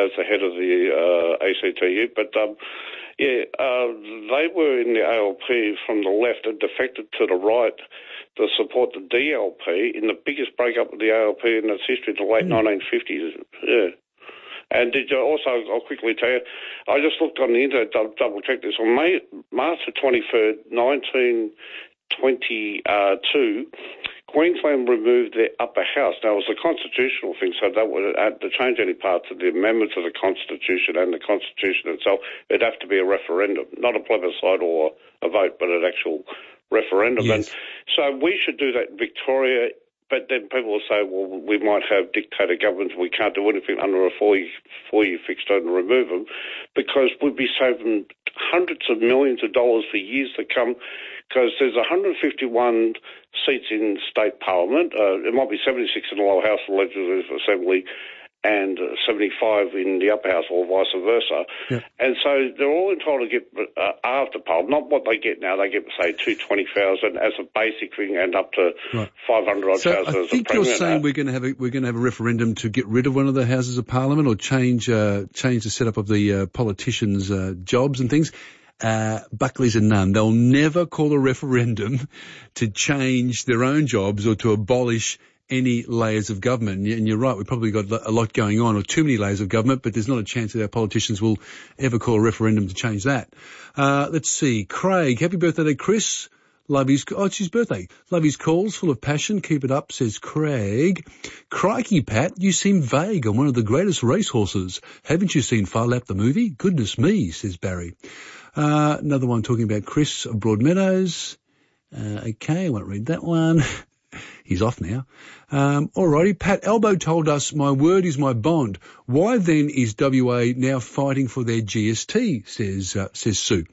as the head of the ACTU. But, they were in the ALP from the left and defected to the right to support the DLP in the biggest breakup of the ALP in its history in the late 1950s. Yeah. And did you also, I'll quickly tell you, I just looked on the internet, double-checked this. On March the 23rd, 1922, Queensland removed their upper house. Now, it was a constitutional thing, so that would have to change any parts of the amendments of the Constitution and the Constitution itself. It'd have to be a referendum, not a plebiscite or a vote, but an actual referendum. Yes. And so we should do that in Victoria, but then people will say, well, we might have dictator governments, we can't do anything under a four-year fixed term to remove them, because we'd be saving hundreds of millions of dollars for years to come, because there's 151 seats in state parliament. It might be 76 in the lower house of the Legislative Assembly and 75 in the upper house, or vice versa. Yeah. And so they're all entitled to get after poll, not what they get now. They get, say, $220,000 as a basic thing, and up to $500,000 so as a premium. I think you're saying we're going to have a referendum to get rid of one of the houses of parliament, or change the setup of the politicians' jobs and things. Buckley's a none. They'll never call a referendum to change their own jobs or to abolish any layers of government. And you're right, we've probably got a lot going on, or too many layers of government, but there's not a chance that our politicians will ever call a referendum to change that. Let's see. Craig, happy birthday to Chris. It's his birthday. Love his calls, full of passion. Keep it up, says Craig. Crikey, Pat, you seem vague on one of the greatest racehorses. Haven't you seen Far Lap the movie? Goodness me, says Barry. Another one talking about Chris of Broadmeadows. Okay, I won't read that one. He's off now. Alrighty, Pat Albo told us my word is my bond. Why then is WA now fighting for their GST, says Sue.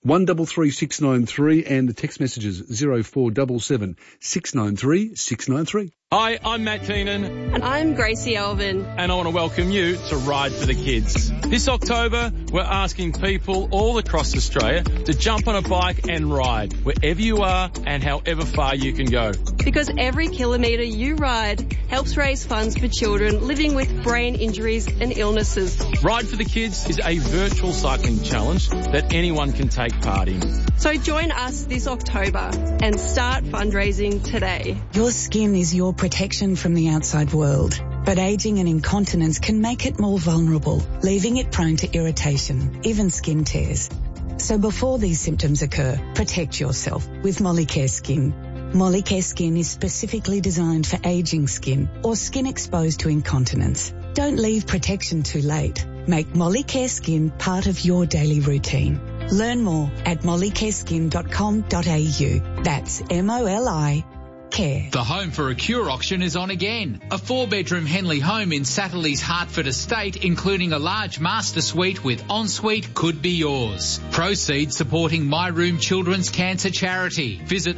133693 and the text messages 0477 693 693. Hi, I'm Matt Keenan. And I'm Gracie Alvin. And I want to welcome you to Ride for the Kids. This October, we're asking people all across Australia to jump on a bike and ride wherever you are and however far you can go. Because every kilometre you ride helps raise funds for children living with brain injuries and illnesses. Ride for the Kids is a virtual cycling challenge that anyone can take part in. So join us this October and start fundraising today. Your skin is your protection from the outside world, but ageing and incontinence can make it more vulnerable, leaving it prone to irritation, even skin tears. So before these symptoms occur, protect yourself with Molicare Skin. Molicare Skin is specifically designed for aging skin or skin exposed to incontinence. Don't leave protection too late. Make Molicare Skin part of your daily routine. Learn more at mollicareskin.com.au. That's MOLI. Care. The Home for a Cure auction is on again. A 4-bedroom Henley home in Satterley's Hertford estate, including a large master suite with ensuite, could be yours. Proceeds supporting My Room Children's Cancer Charity. Visit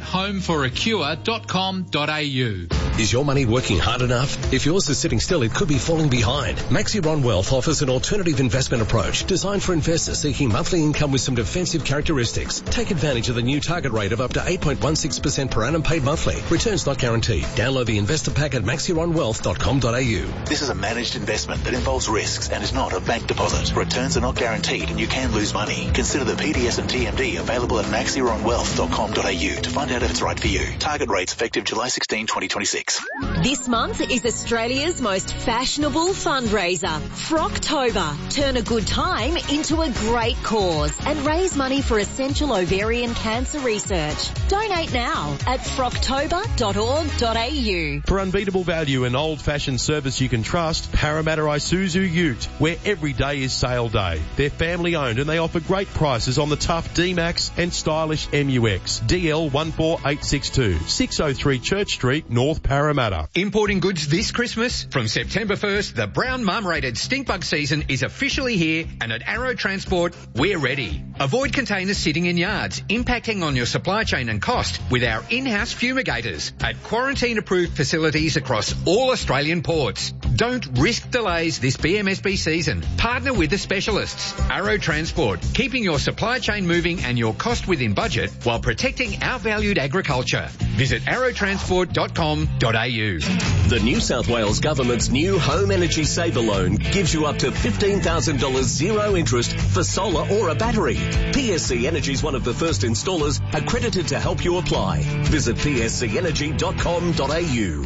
homeforacure.com.au. Is your money working hard enough? If yours is sitting still, it could be falling behind. Maxiron Wealth offers an alternative investment approach designed for investors seeking monthly income with some defensive characteristics. Take advantage of the new target rate of up to 8.16% per annum paid monthly. Returns not guaranteed. Download the investor pack at maxironwealth.com.au. This is a managed investment that involves risks and is not a bank deposit. Returns are not guaranteed and you can lose money. Consider the PDS and TMD available at maxironwealth.com.au to find out if it's right for you. Target rates effective July 16, 2026. This month is Australia's most fashionable fundraiser, Frocktober. Turn a good time into a great cause and raise money for essential ovarian cancer research. Donate now at frocktober.org.au. For unbeatable value and old-fashioned service you can trust, Parramatta Isuzu Ute, where every day is sale day. They're family-owned and they offer great prices on the tough D-Max and stylish MUX. DL 14862, 603 Church Street, North Parramatta. Importing goods this Christmas? From September 1st, the brown mum-rated stink bug season is officially here, and at Arrow Transport, we're ready. Avoid containers sitting in yards, impacting on your supply chain and cost with our in-house fumigators. cruises at quarantine-approved facilities across all Australian ports. Don't risk delays this BMSB season. Partner with the specialists. Arrow Transport, keeping your supply chain moving and your cost within budget while protecting our valued agriculture. Visit arrowtransport.com.au. The New South Wales Government's new Home Energy Saver Loan gives you up to $15,000 zero interest for solar or a battery. PSC Energy is one of the first installers accredited to help you apply. Visit pscenergy.com.au.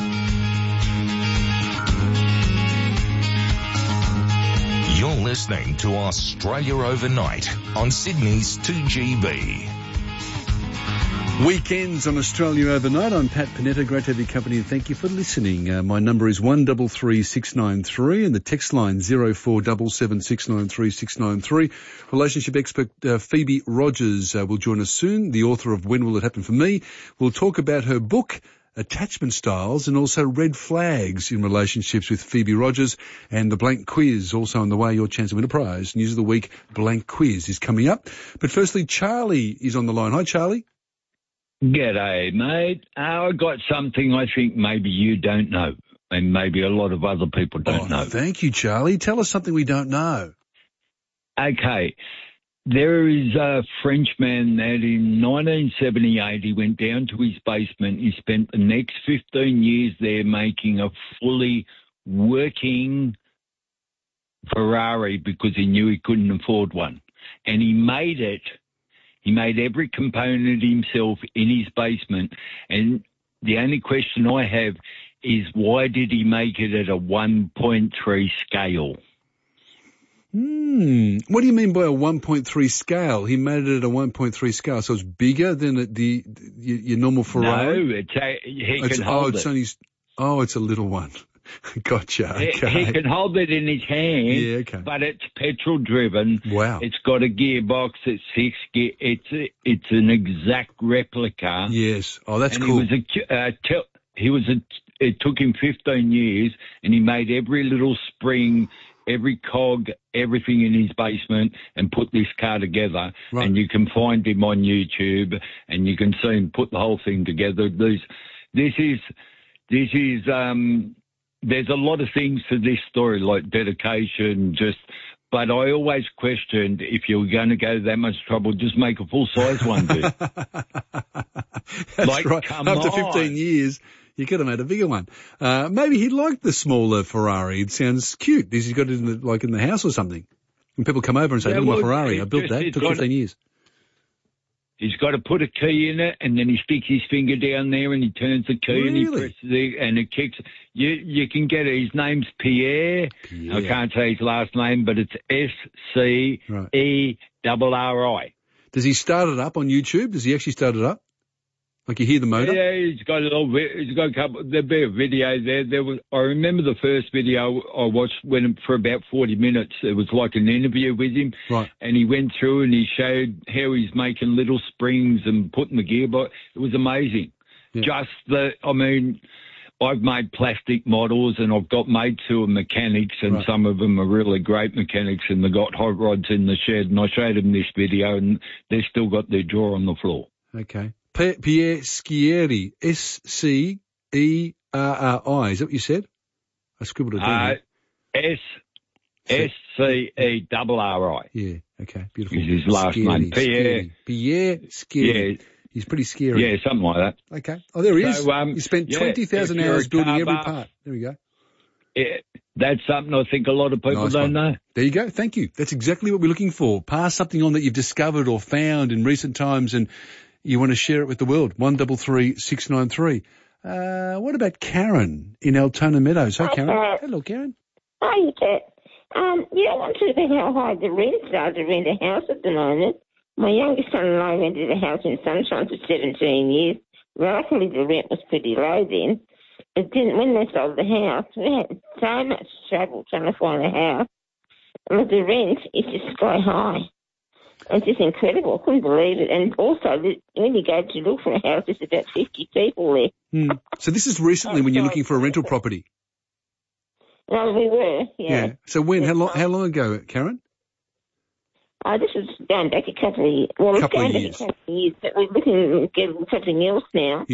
You're listening to Australia Overnight on Sydney's 2GB. Weekends on Australia Overnight. I'm Pat Panetta. Great to have your company and thank you for listening. My number is 133693 and the text line 0477693693. Relationship expert Phoebe Rogers will join us soon, the author of When Will It Happen For Me. We'll talk about her book, Attachment Styles, and also red flags in relationships with Phoebe Rogers, and the blank quiz also on the way, your chance to win a prize. News of the week blank quiz is coming up. But firstly, Charlie is on the line. Hi, Charlie. G'day, mate. I got something I think maybe you don't know, and maybe a lot of other people don't know. Thank you, Charlie. Tell us something we don't know. Okay. There is a Frenchman that in 1978, he went down to his basement. He spent the next 15 years there making a fully working Ferrari because he knew he couldn't afford one. And he made it. He made every component himself in his basement. And the only question I have is why did he make it at a 1.3 scale? What do you mean by a 1.3 scale? He made it at a 1.3 scale, so it's bigger than your normal Ferrari? No, he can hold it. It's a little one. Gotcha. Okay. He can hold it in his hand, but it's petrol driven. Wow. It's got a gearbox. It's 6 gear. It's an exact replica. Yes. Oh, that's cool. It took him 15 years, and he made every little spring, every cog, everything in his basement, and put this car together. Right. And you can find him on YouTube, and you can see him put the whole thing together. There's a lot of things to this story, like dedication, but I always questioned if you were going to go that much trouble, just make a full-size one, dude. That's right. After 15 years, you could have made a bigger one. Maybe he liked the smaller Ferrari. It sounds cute. He's got it in the house or something. When people come over and say, look, my Ferrari, I built that. It took 15 years. He's got to put a key in it, and then he sticks his finger down there, and he turns the key, and he presses it, and it kicks. You can get it. His name's Pierre. I can't say his last name, but it's SCERRI. Does he start it up on YouTube? Does he actually start it up? Like you hear the motor? Yeah, he's got a couple. There'll be a video there. I remember the first video I watched went for about 40 minutes. It was like an interview with him. Right. And he went through and he showed how he's making little springs and putting the gearbox. It was amazing. Yeah. I've made plastic models and I've got mates who are mechanics, and some of them are really great mechanics, and they've got hot rods in the shed. And I showed them this video and they've still got their jaw on the floor. Okay. Pierre Scieri, SCERRI. Is that what you said? I scribbled it down. SCERRI. Yeah, okay, beautiful. Is his last name. Pierre Scieri. Yeah. He's pretty scary. Yeah, something like that. Okay. Oh, there he is. He spent 20,000 hours building every part. There we go. Yeah, that's something I think a lot of people don't know. There you go. Thank you. That's exactly what we're looking for. Pass something on that you've discovered or found in recent times and you want to share it with the world. 133693. What about Karen in Altona Meadows? Hi, Karen. Hello, Karen. Hi, Pat. I want to know how high the rents are to rent a house at the moment. My youngest son and I rented a house in Sunshine for 17 years. Luckily, the rent was pretty low then. But then when they sold the house, we had so much trouble trying to find a house. And the rent is just sky high. It's just incredible. I couldn't believe it. And also, when you go to look for a house, there's about 50 people there. So this is recently when you're looking for a rental property? No, we were, yeah. So when? How long ago, Karen? This was going back a couple of years. Well, it's going back a couple of years, but we're looking at getting something else now. Yeah.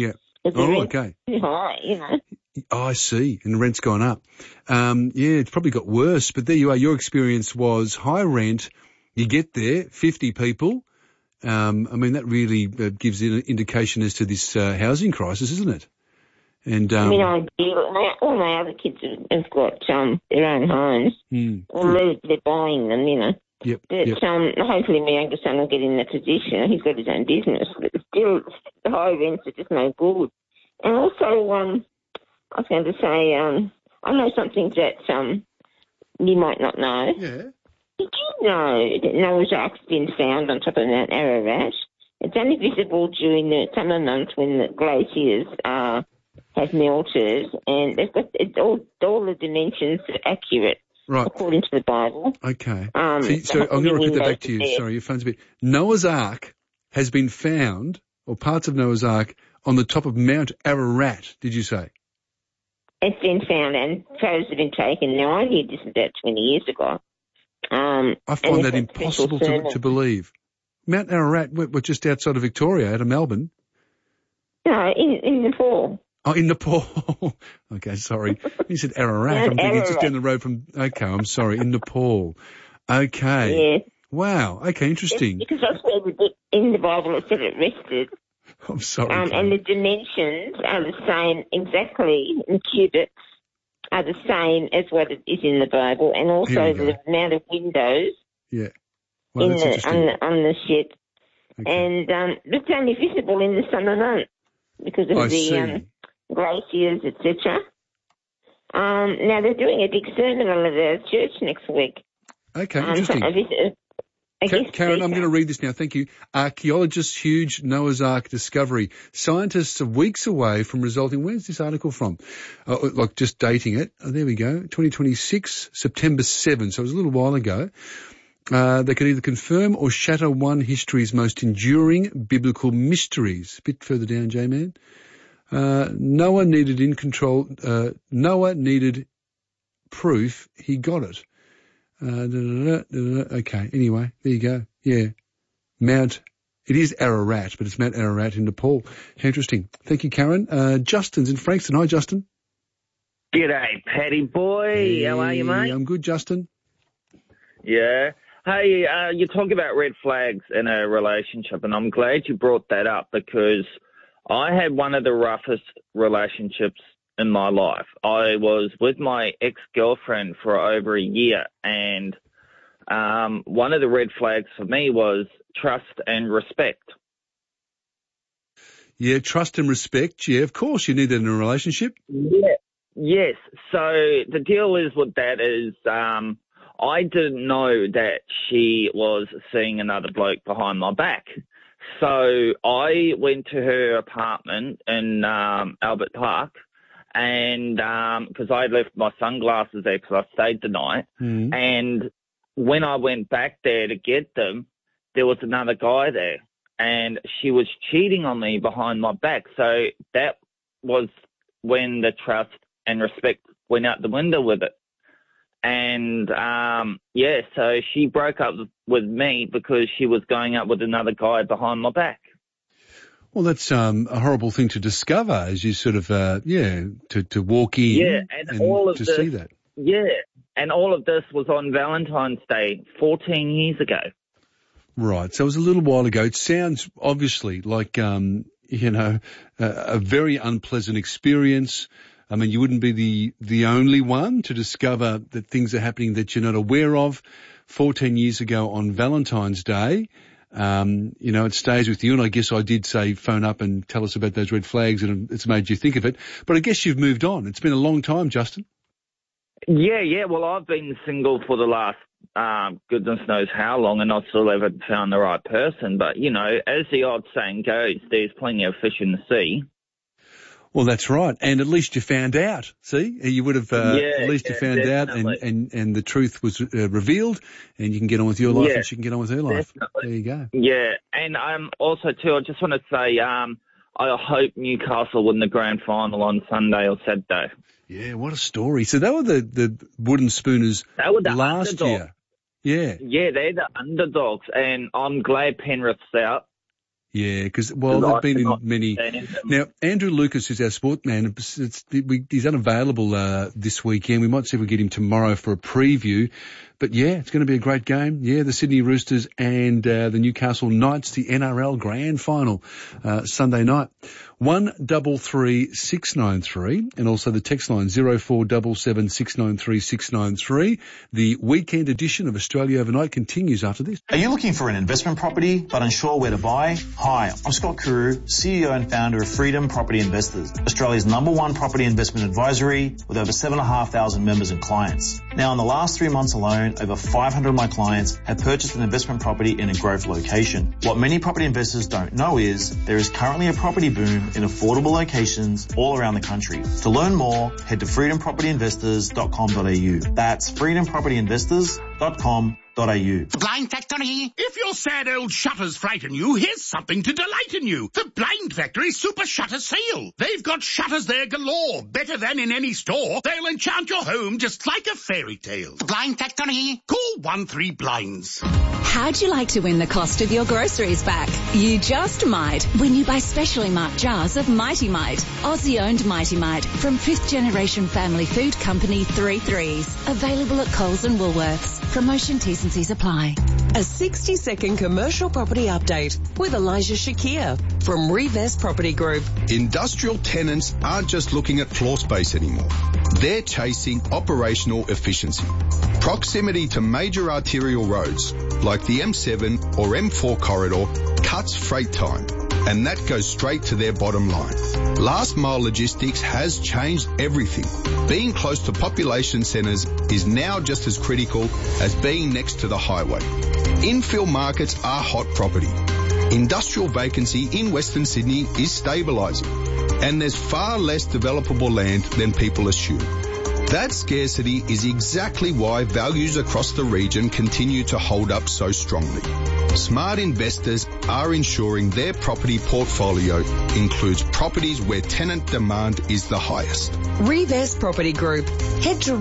Okay. High, you know. Oh, I see. And the rent's gone up. It's probably got worse, but there you are. Your experience was high rent. You get there, 50 people. That really gives an indication as to this housing crisis, isn't it? And all my other kids have got their own homes. Or they're buying them, you know. Yep. But hopefully my younger son will get in that position. He's got his own business. But still, the high rents are just no good. And also, I was going to say, I know something that you might not know. Yeah. Did you know that Noah's Ark's been found on top of Mount Ararat? It's only visible during the summer months when the glaciers have melted, and they've got all the dimensions are accurate, right, according to the Bible. Okay. So I'm going to repeat that back to you. There. Sorry, your phone's a bit. Noah's Ark has been found, or parts of Noah's Ark, on the top of Mount Ararat, did you say? It's been found, and photos have been taken. Now, I knew this about 20 years ago. I find that impossible to believe. Mount Ararat, we're just outside of Victoria, out of Melbourne. No, in Nepal. Oh, in Nepal. Okay, sorry. You said Ararat. I'm thinking it's just down the road from... Okay, I'm sorry. In Nepal. Okay. Yeah. Wow. Okay, interesting. Because that's where in the Bible it said it rested. I'm sorry. And the dimensions are the same exactly, in cubits, are the same as what it is in the Bible, and also the amount of windows well, on the ship. Okay. And it's only visible in the summer months because of the glaciers, etc. Now they're doing a big sermon at our church next week. Okay, interesting. Karen, I'm going to read this now. Thank you. Archaeologists' huge Noah's Ark discovery. Scientists are weeks away from resulting... Where's this article from? Just dating it. Oh, there we go. 2026, September 7. So it was a little while ago. They could either confirm or shatter one history's most enduring biblical mysteries. A bit further down, J-Man. Noah needed proof. He got it. Okay, anyway, there you go. Yeah. It is Ararat, but it's Mount Ararat in Nepal. How interesting. Thank you, Karen. Justin's in Frankston. Hi, Justin. G'day, Paddy boy. Hey, how are you, mate? I'm good, Justin. Yeah. Hey, you talk about red flags in a relationship, and I'm glad you brought that up because I had one of the roughest relationships in my life. I was with my ex-girlfriend for over a year, and one of the red flags for me was trust and respect. Yeah, trust and respect. Yeah, of course you need that in a relationship. Yeah. Yes. So the deal is with that is I didn't know that she was seeing another bloke behind my back. So I went to her apartment in Albert Park, and because I left my sunglasses there because I stayed the night, and when I went back there to get them, there was another guy there, and she was cheating on me behind my back. So that was when the trust and respect went out the window with it. And, so she broke up with me because she was going out with another guy behind my back. Well, that's a horrible thing to discover as you sort of, to walk in and all of to this, see that. Yeah, and all of this was on Valentine's Day 14 years ago. Right, so it was a little while ago. It sounds obviously like, a very unpleasant experience. I mean, you wouldn't be the only one to discover that things are happening that you're not aware of. 14 years ago on Valentine's Day, it stays with you. And I guess I did say phone up and tell us about those red flags and it's made you think of it. But I guess you've moved on. It's been a long time, Justin. Yeah. Well, I've been single for the last, goodness knows how long, and I still haven't found the right person. But, as the old saying goes, there's plenty of fish in the sea. Well, that's right. And at least you found out. See, you would have, at least you found definitely. out and the truth was revealed and you can get on with your life and she can get on with her life. Definitely. There you go. Yeah. And, also too, I just want to say, I hope Newcastle win the grand final on Sunday or Saturday. Yeah. What a story. So they were the Wooden Spooners last underdogs. year. Yeah. Yeah. They're the underdogs and I'm glad Penrith's out. Yeah, because, they've been in many. Now, Andrew Lucas is our sport man. He's unavailable this weekend. We might see if we get him tomorrow for a preview. But, yeah, it's going to be a great game. Yeah, the Sydney Roosters and the Newcastle Knights, the NRL Grand Final, Sunday night. 133693 and also the text line 0477693693. The weekend edition of Australia Overnight continues after this. Are you looking for an investment property but unsure where to buy? Hi, I'm Scott Carew, CEO and founder of Freedom Property Investors, Australia's #1 property investment advisory with over 7,500 members and clients. Now, in the last 3 months alone, over 500 of my clients have purchased an investment property in a growth location. What many property investors don't know is there is currently a property boom in affordable locations all around the country. To learn more, head to freedompropertyinvestors.com.au. That's freedompropertyinvestors.com.au. The Blind Factory. If your sad old shutters frighten you, here's something to delight in you. The Blind Factory Super Shutter Sale. They've got shutters there galore, better than in any store. They'll enchant your home just like a fairy tale. The Blind Factory. Call 13Blinds. How'd you like to win the cost of your groceries back? You just might when you buy specially marked jars of Mighty Mite, Aussie-owned Mighty Mite from 5th generation family food company 3 Threes. Available at Coles and Woolworths. Promotion T's and C's apply. A 60-second commercial property update with Elijah Shakir from Revest Property Group. Industrial tenants aren't just looking at floor space anymore. They're chasing operational efficiency. Proximity to major arterial roads like the M7 or M4 corridor cuts freight time, and that goes straight to their bottom line. Last mile logistics has changed everything. Being close to population centres is now just as critical as being next to the highway. Infill markets are hot property. Industrial vacancy in Western Sydney is stabilising, and there's far less developable land than people assume. That scarcity is exactly why values across the region continue to hold up so strongly. Smart investors are ensuring their property portfolio includes properties where tenant demand is the highest. Revest Property Group. Head to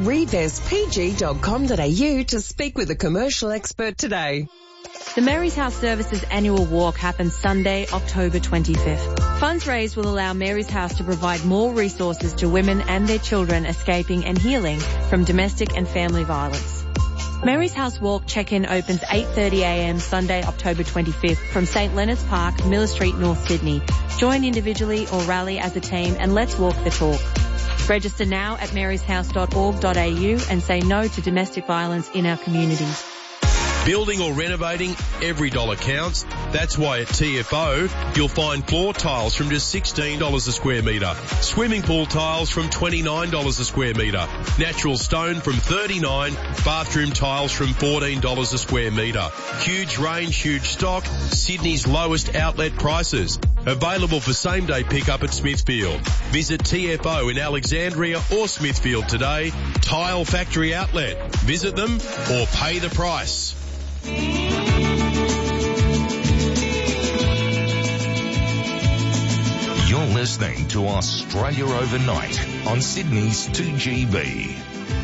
revestpg.com.au to speak with a commercial expert today. The Mary's House Services annual walk happens Sunday, October 25th. Funds raised will allow Mary's House to provide more resources to women and their children escaping and healing from domestic and family violence. Mary's House Walk check-in opens 8:30am Sunday, October 25th from St Leonard's Park, Miller Street, North Sydney. Join individually or rally as a team and let's walk the talk. Register now at maryshouse.org.au and say no to domestic violence in our communities. Building or renovating, every dollar counts. That's why at TFO, you'll find floor tiles from just $16 a square metre, swimming pool tiles from $29 a square metre, natural stone from $39, bathroom tiles from $14 a square metre. Huge range, huge stock, Sydney's lowest outlet prices. Available for same-day pickup at Smithfield. Visit TFO in Alexandria or Smithfield today. Tile Factory Outlet. Visit them or pay the price. You're listening to Australia Overnight on Sydney's 2GB.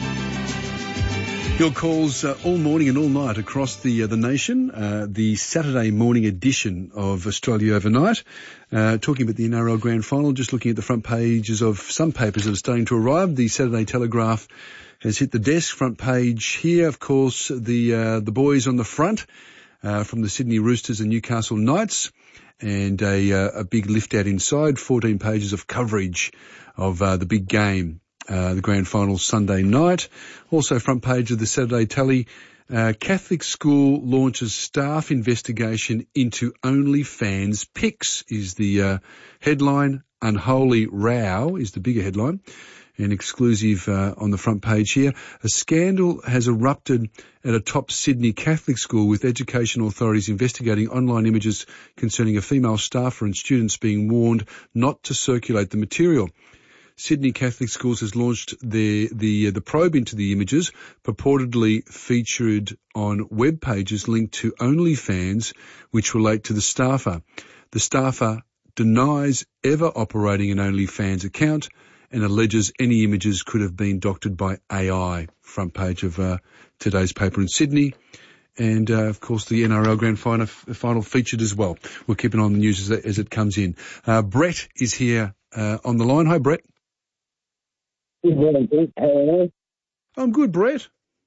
Your calls all morning and all night across the nation. The Saturday morning edition of Australia Overnight. Talking about the NRL Grand Final, just looking at the front pages of some papers that are starting to arrive. The Saturday Telegraph has hit the desk. Front page here, of course, the boys on the front from the Sydney Roosters and Newcastle Knights, and a big lift out inside. 14 pages of coverage of the big game, the grand final Sunday night. Also, front page of the Saturday Tally. Catholic school launches staff investigation into OnlyFans pics is the headline. Unholy row is the bigger headline. An exclusive on the front page here. A scandal has erupted at a top Sydney Catholic school with education authorities investigating online images concerning a female staffer and students being warned not to circulate the material. Sydney Catholic Schools has launched the probe into the images purportedly featured on web pages linked to OnlyFans, which relate to the staffer. The staffer denies ever operating an OnlyFans account and alleges any images could have been doctored by AI. Front page of today's paper in Sydney. and of course the NRL Grand Final featured as well. We'll keep an eye on the news as it comes in. Brett is here on the line. Hi, Brett. Good morning, Pete. How are you? I'm good, Brett.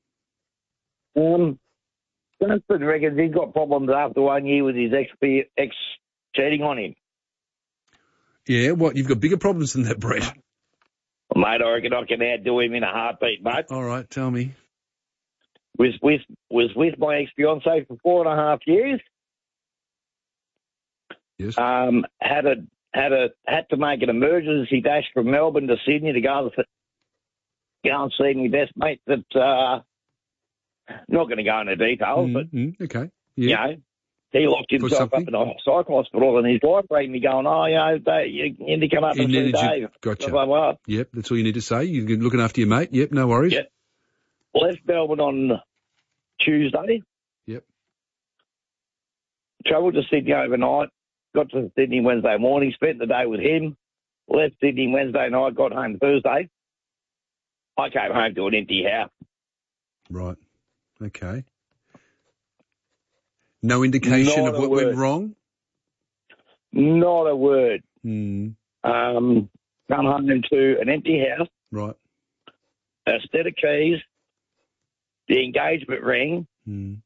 Dunstan reckons he's got problems after 1 year with his ex cheating on him. Yeah, what? You've got bigger problems than that, Brett. Well, mate, I reckon I can outdo him in a heartbeat, mate. All right, tell me. Was with my ex-fiancée for 4.5 years. Yes. Had to make an emergency dash from Melbourne to Sydney to go and see my best mate. That not going to go into details, but okay, you know, he locked himself up in a psych hospital, and his wife rang me going, "Oh, you know, you need to come up and see Dave." Gotcha. Blah, blah, blah. Yep, that's all you need to say. You're looking after your mate. Yep, no worries. Yep. Left Melbourne on Tuesday. Yep. Travelled to Sydney overnight. Got to Sydney Wednesday morning. Spent the day with him. Left Sydney Wednesday night. Got home Thursday. I came home to an empty house. Right. Okay. No indication of what went wrong? Not a word. Mm. Come home to an empty house. Right. A set of keys, the engagement ring, and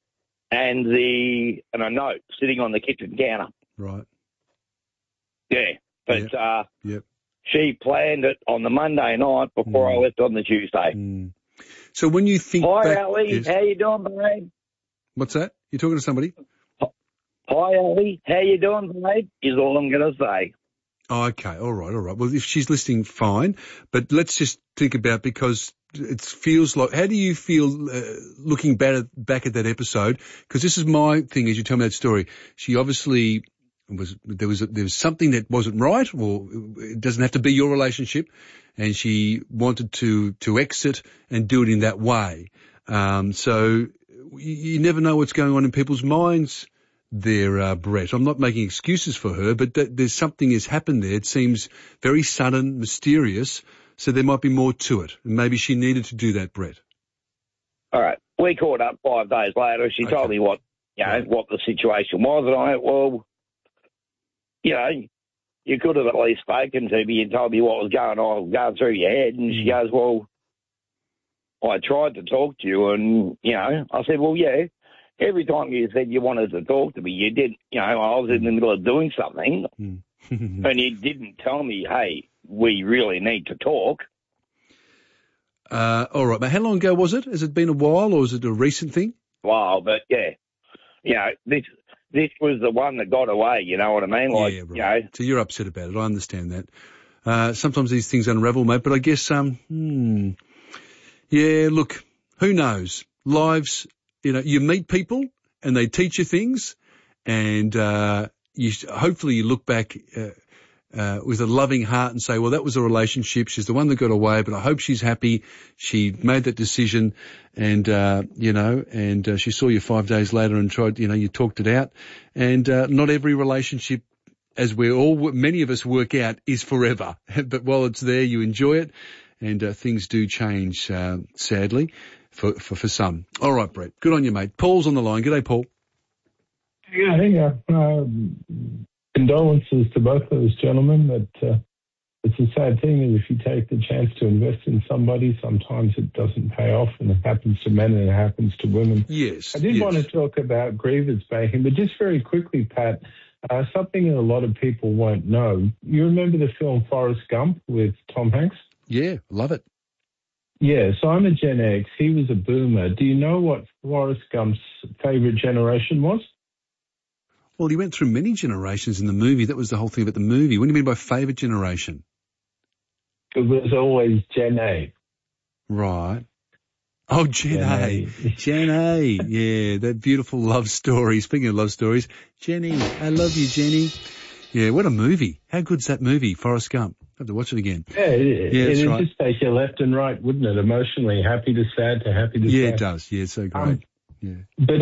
a note sitting on the kitchen counter. Right. Yeah. But yep. She planned it on the Monday night before I left on the Tuesday. So when you think Hi, back... Ali. Yes. How you doing, babe? What's that? You talking to somebody? Hi, Ali. How you doing, babe? Is all I'm going to say. Oh, okay. All right. Well, if she's listening, fine. But let's just think about, because it feels like, how do you feel looking back at that episode? Because this is my thing as you tell me that story. She obviously there was something that wasn't right, or it doesn't have to be your relationship, and she wanted to exit and do it in that way. So you never know what's going on in people's minds there, Brett. I'm not making excuses for her, but there's something has happened there. It seems very sudden, mysterious, so there might be more to it. And maybe she needed to do that, Brett. All right. We caught up 5 days later. She told me what the situation was, and I went, well, you know, you could have at least spoken to me and told me what was going through your head. And she goes, well, I tried to talk to you, and, you know, I said, well, yeah, every time you said you wanted to talk to me, you did, you know, I was in the middle of doing something, and you didn't tell me, hey, we really need to talk. All right, but how long ago was it? Has it been a while, or is it a recent thing? Well, but, yeah, you know, this was the one that got away, you know what I mean? Like, yeah, right. You know. So you're upset about it. I understand that. Sometimes these things unravel, mate, but I guess, yeah, look, who knows? Lives, you know, you meet people and they teach you things, and hopefully you look back with a loving heart and say, well, that was a relationship. She's the one that got away, but I hope she's happy. She made that decision, and, you know, and she saw you 5 days later and tried, you know, you talked it out. And not every relationship, as many of us work out, is forever. But while it's there, you enjoy it, and things do change, sadly, for some. All right, Brett. Good on you, mate. Paul's on the line. G'day, Paul. Yeah. Condolences to both those gentlemen. That it's a sad thing, and if you take the chance to invest in somebody, sometimes it doesn't pay off, and it happens to men and it happens to women. Yes. I did want to talk about grievance banking, but just very quickly, Pat, something that a lot of people won't know. You remember the film Forrest Gump with Tom Hanks? Yeah, love it. Yeah, so I'm a Gen X. He was a boomer. Do you know what Forrest Gump's favourite generation was? Well, he went through many generations in the movie. That was the whole thing about the movie. What do you mean by favourite generation? It was always Gen A. Right. Oh, Gen A. Gen A. Yeah, that beautiful love story. Speaking of love stories, Jenny, I love you, Jenny. Yeah, what a movie. How good's that movie, Forrest Gump? I have to watch it again. Yeah, it would just take you left and right, wouldn't it? Emotionally, happy to sad to happy to sad. Yeah, it does. Yeah, it's so great. Yeah. But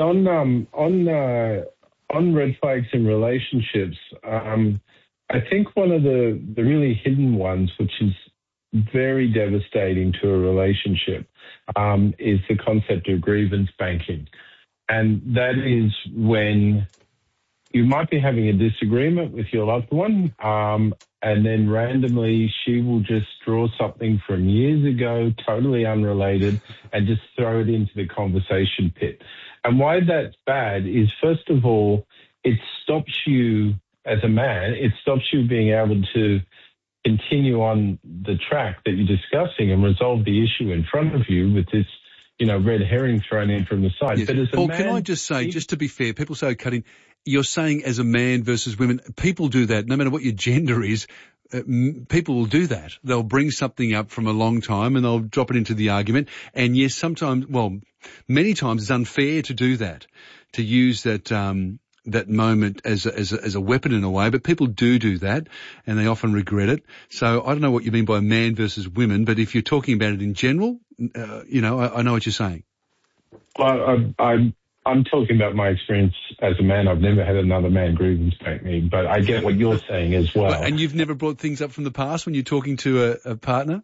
on red flags in relationships, I think one of the really hidden ones, which is very devastating to a relationship, is the concept of grievance banking. And that is when you might be having a disagreement with your loved one, and then randomly she will just draw something from years ago, totally unrelated, and just throw it into the conversation pit. And why that's bad is, first of all, it stops you as a man, it stops you being able to continue on the track that you're discussing and resolve the issue in front of you with this, red herring thrown in from the side. Yes. But as a Paul, man, can I just say, just to be fair, people say cutting, you're saying as a man versus women, people do that, no matter what your gender is, people will do that. They'll bring something up from a long time and they'll drop it into the argument. And yes, sometimes, many times it's unfair to do that, to use that moment as a weapon in a way, but people do that and they often regret it. So I don't know what you mean by man versus women, but if you're talking about it in general, I know what you're saying. Well, I'm talking about my experience as a man. I've never had another man grievance bank me, but I get what you're saying as well. And you've never brought things up from the past when you're talking to a partner?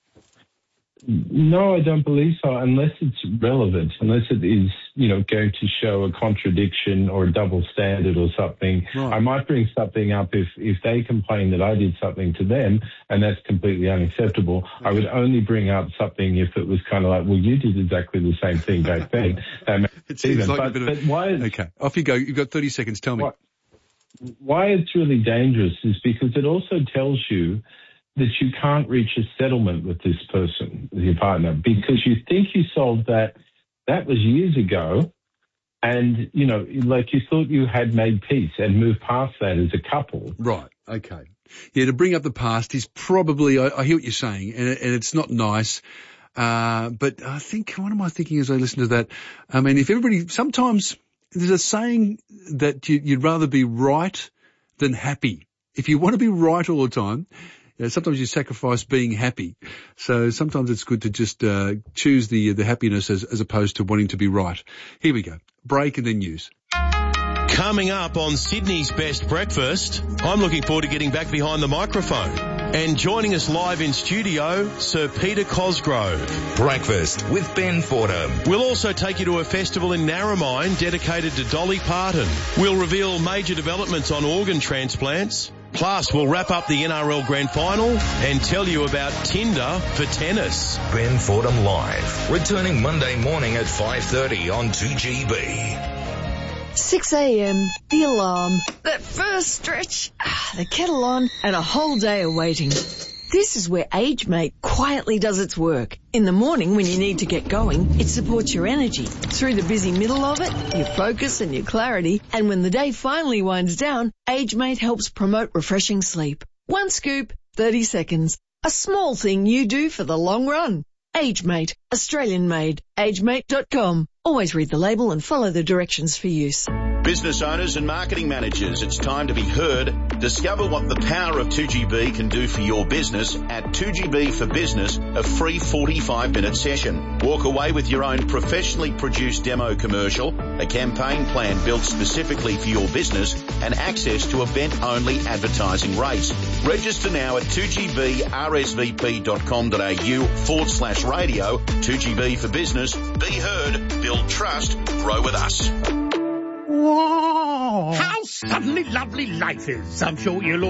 No, I don't believe so, unless it's relevant, unless it is, going to show a contradiction or a double standard or something. Right. I might bring something up if they complain that I did something to them and that's completely unacceptable. Okay. I would only bring up something if it was kind of like, well, you did exactly the same thing back then. It seems like a bit of... Why okay, off you go. You've got 30 seconds. Tell me. Why it's really dangerous is because it also tells you that you can't reach a settlement with this person, with your partner, because you think you solved that. That was years ago. And, like you thought you had made peace and moved past that as a couple. Right. Okay. Yeah, to bring up the past is probably, I hear what you're saying, and it's not nice. But I think, what am I thinking as I listen to that? I mean, if everybody, sometimes there's a saying that you'd rather be right than happy. If you want to be right all the time, sometimes you sacrifice being happy. So sometimes it's good to just choose the happiness as opposed to wanting to be right. Here we go. Break and then news. Coming up on Sydney's Best Breakfast, I'm looking forward to getting back behind the microphone. And joining us live in studio, Sir Peter Cosgrove. Breakfast with Ben Fordham. We'll also take you to a festival in Narromine dedicated to Dolly Parton. We'll reveal major developments on organ transplants. Plus, we'll wrap up the NRL Grand Final and tell you about Tinder for tennis. Ben Fordham Live, returning Monday morning at 5:30 on 2GB. 6 a.m, the alarm, that first stretch, the kettle on, and a whole day of waiting. This is where AgeMate quietly does its work. In the morning when you need to get going, it supports your energy. Through the busy middle of it, your focus and your clarity. And when the day finally winds down, AgeMate helps promote refreshing sleep. One scoop, 30 seconds. A small thing you do for the long run. AgeMate, Australian made. AgeMate.com. Always read the label and follow the directions for use. Business owners and marketing managers, it's time to be heard. Discover what the power of 2GB can do for your business at 2GB for Business, a free 45-minute session. Walk away with your own professionally produced demo commercial, a campaign plan built specifically for your business, and access to event-only advertising rates. Register now at 2gbrsvp.com.au/radio. 2GB for Business. Be heard, build trust, grow with us. Whoa! How suddenly lovely life is. I'm sure you'll